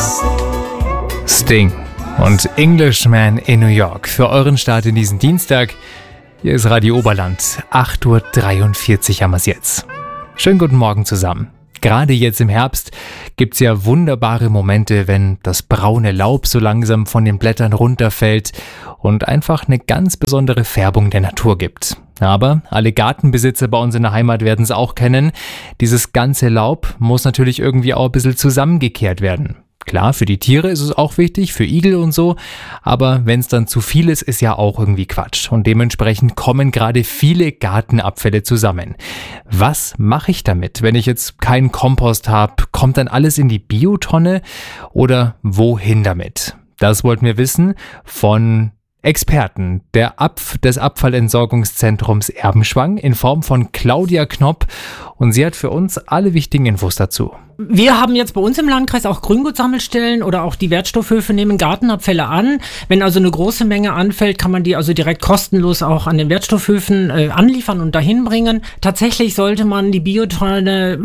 Sting und Englishman in New York für euren Start in diesen Dienstag. Hier ist Radio Oberland, 8.43 Uhr haben wir es jetzt. Schönen guten Morgen zusammen. Gerade jetzt im Herbst gibt es ja wunderbare Momente, wenn das braune Laub so langsam von den Blättern runterfällt und einfach eine ganz besondere Färbung der Natur gibt. Aber alle Gartenbesitzer bei uns in der Heimat werden es auch kennen. Dieses ganze Laub muss natürlich irgendwie auch ein bisschen zusammengekehrt werden. Klar, für die Tiere ist es auch wichtig, für Igel und so, aber wenn es dann zu viel ist ja auch irgendwie Quatsch. Und dementsprechend kommen gerade viele Gartenabfälle zusammen. Was mache ich damit, wenn ich jetzt keinen Kompost habe? Kommt dann alles in die Biotonne oder wohin damit? Das wollten wir wissen von Experten des Abfallentsorgungszentrums Erbenschwang in Form von Claudia Knopp, und sie hat für uns alle wichtigen Infos dazu. Wir haben jetzt bei uns im Landkreis auch Grüngut-Sammelstellen oder auch die Wertstoffhöfe nehmen Gartenabfälle an. Wenn also eine große Menge anfällt, kann man die also direkt kostenlos auch an den Wertstoffhöfen anliefern und dahin bringen. Tatsächlich sollte man die Biotonne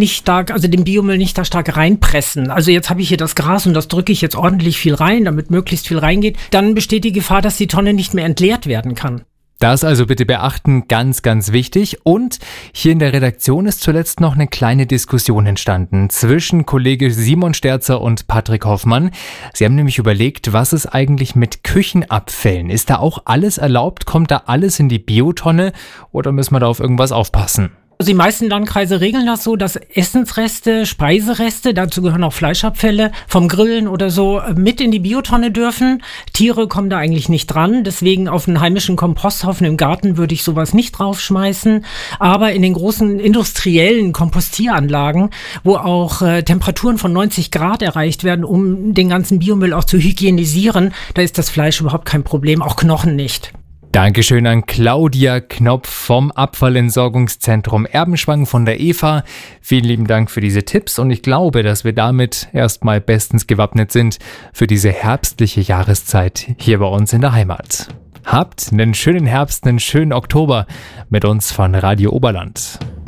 den Biomüll nicht da stark reinpressen. Also jetzt habe ich hier das Gras und das drücke ich jetzt ordentlich viel rein, damit möglichst viel reingeht. Dann besteht die Gefahr, dass die Tonne nicht mehr entleert werden kann. Das also bitte beachten, ganz, ganz wichtig. Und hier in der Redaktion ist zuletzt noch eine kleine Diskussion entstanden zwischen Kollege Simon Sterzer und Patrick Hoffmann. Sie haben nämlich überlegt, was ist eigentlich mit Küchenabfällen? Ist da auch alles erlaubt? Kommt da alles in die Biotonne oder müssen wir da auf irgendwas aufpassen? Also die meisten Landkreise regeln das so, dass Essensreste, Speisereste, dazu gehören auch Fleischabfälle vom Grillen oder so, mit in die Biotonne dürfen. Tiere kommen da eigentlich nicht dran, deswegen auf einen heimischen Komposthaufen im Garten würde ich sowas nicht draufschmeißen. Aber in den großen industriellen Kompostieranlagen, wo auch Temperaturen von 90 Grad erreicht werden, um den ganzen Biomüll auch zu hygienisieren, da ist das Fleisch überhaupt kein Problem, auch Knochen nicht. Dankeschön an Claudia Knopp vom Abfallentsorgungszentrum Erbenschwang von der EFA. Vielen lieben Dank für diese Tipps und ich glaube, dass wir damit erstmal bestens gewappnet sind für diese herbstliche Jahreszeit hier bei uns in der Heimat. Habt einen schönen Herbst, einen schönen Oktober mit uns von Radio Oberland.